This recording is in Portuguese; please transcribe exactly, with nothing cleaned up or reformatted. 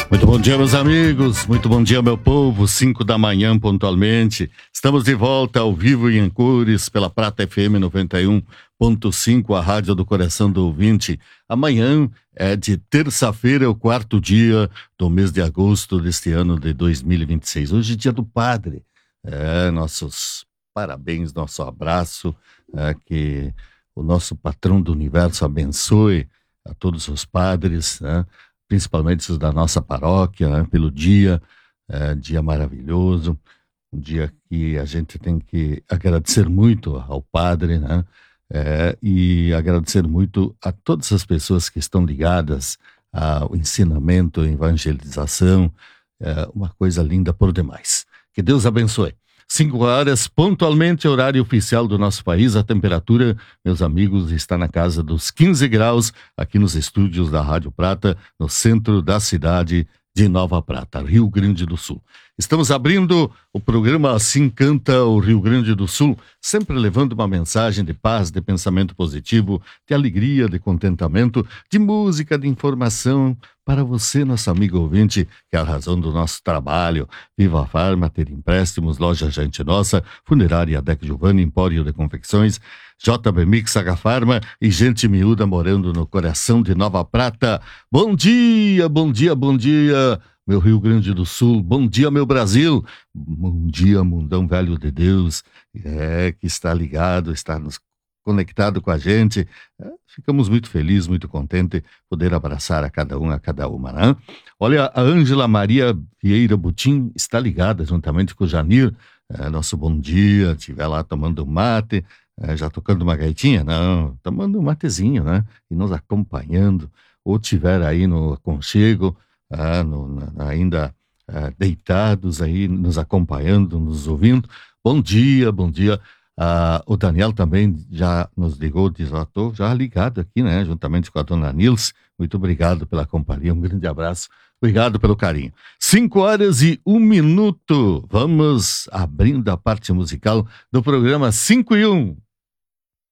Muito bom dia, meus amigos, muito bom dia, meu povo, cinco da manhã pontualmente. Estamos de volta ao vivo em Ancores pela Prata F M noventa e um ponto cinco, a rádio do coração do ouvinte. Amanhã é de terça-feira, é o quarto dia do mês de agosto deste ano de dois mil e vinte e seis. Hoje é dia do Padre. É, nossos parabéns, nosso abraço, é, que o nosso patrão do universo abençoe a todos os padres, né? Principalmente os da nossa paróquia, né? Pelo dia, é, dia maravilhoso, um dia que a gente tem que agradecer muito ao Padre, né? É, e agradecer muito a todas as pessoas que estão ligadas ao ensinamento, à evangelização, é uma coisa linda por demais. Que Deus abençoe. Cinco horas, pontualmente, horário oficial do nosso país. A temperatura, meus amigos, está na casa dos quinze graus, aqui nos estúdios da Rádio Prata, no centro da cidade de Nova Prata, Rio Grande do Sul. Estamos abrindo o programa Assim Canta o Rio Grande do Sul, sempre levando uma mensagem de paz, de pensamento positivo, de alegria, de contentamento, de música, de informação para você, nosso amigo ouvinte, que é a razão do nosso trabalho. Viva a Farma, ter empréstimos, loja Gente Nossa, Funerária Dec Giovanni, Empório de Confecções, J B Mix, H Farma e gente miúda morando no coração de Nova Prata. Bom dia, bom dia, bom dia, meu Rio Grande do Sul. Bom dia, meu Brasil. Bom dia, mundão velho de Deus, é, que está ligado, está nos conectado com a gente. É, ficamos muito felizes, muito contentes poder abraçar a cada um, a cada uma, né? Olha, a Ângela Maria Vieira Butim está ligada juntamente com o Janir. É, nosso bom dia, estiver lá tomando mate, é, já tocando uma gaitinha, não, tomando um matezinho, né? E nos acompanhando, ou tiver aí no aconchego, ah, no, na, ainda ah, deitados aí, nos acompanhando, nos ouvindo. Bom dia, bom dia. Ah, o Daniel também já nos ligou, diz, ó, tô já ligado aqui, né, juntamente com a dona Nilce. Muito obrigado pela companhia, um grande abraço, obrigado pelo carinho. Cinco horas e um minuto, vamos abrindo a parte musical do programa cinco e um.